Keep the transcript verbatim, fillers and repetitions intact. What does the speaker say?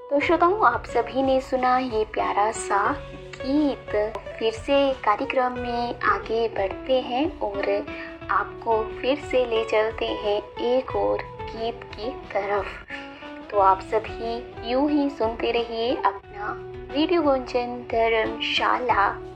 तो श्रोताओं, आप सभी ने सुना ये प्यारा सा गीत। फिर से कार्यक्रम में आगे बढ़ते हैं और आपको फिर से ले चलते हैं एक और गीत की तरफ। तो आप सभी यूं ही सुनते रहिए अपना रेडियो गुंजन धर्मशाला।